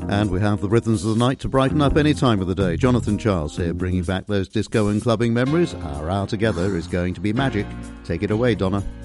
And we have the rhythms of the night to brighten up any time of the day. Jonathan Charles here, bringing back those disco and clubbing memories. Our hour together is going to be magic. Take it away, Donna.